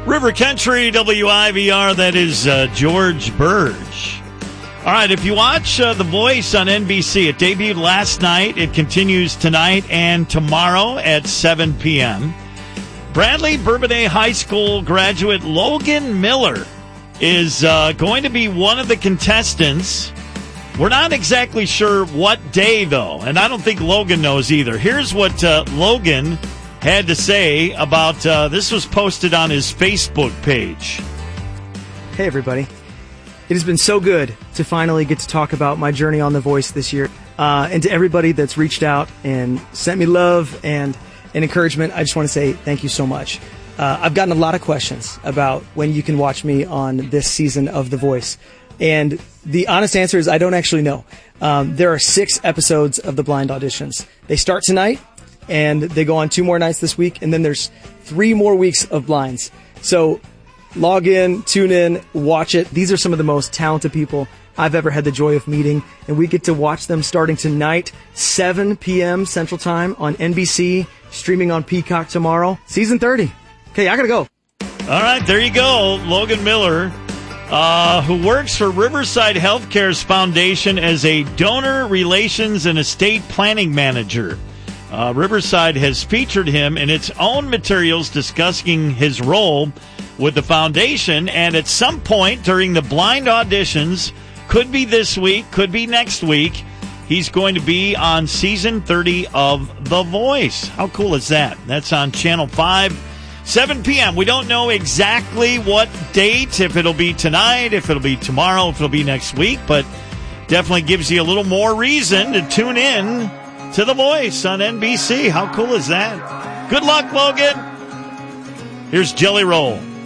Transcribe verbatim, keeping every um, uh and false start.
River Country, W I V R, that is uh, George Burge. All right, if you watch uh, The Voice on N B C, it debuted last night. It continues tonight and tomorrow at seven p.m. Bradley Bourbonnais High School graduate Logan Miller is uh, going to be one of the contestants. We're not exactly sure what day, though, and I don't think Logan knows either. Here's what uh, Logan had to say about uh, this. Was posted on his Facebook page. Hey, everybody. It has been so good to finally get to talk about my journey on The Voice this year. Uh, and to everybody that's reached out and sent me love and, and encouragement, I just want to say thank you so much. Uh, I've gotten a lot of questions about when you can watch me on this season of The Voice. And the honest answer is I don't actually know. Um, there are six episodes of the blind auditions. They start tonight, and they go on two more nights this week, and then there's three more weeks of blinds. So log in, tune in, watch it. These are some of the most talented people I've ever had the joy of meeting, and we get to watch them starting tonight, seven p.m. Central Time on N B C, streaming on Peacock tomorrow. Season thirty. Okay, I gotta go. All right, there you go. Logan Miller, uh, who works for Riverside Healthcare's foundation as a donor relations and estate planning manager. Uh, Riverside has featured him in its own materials discussing his role with the foundation, and at some point during the blind auditions, could be this week, could be next week, he's going to be on season thirty of The Voice. How cool is that? That's on Channel five, seven p.m. We don't know exactly what date, if it'll be tonight, if it'll be tomorrow, if it'll be next week, but definitely gives you a little more reason to tune in to The Voice on N B C. How cool is that? Good luck, Logan. Here's Jelly Roll.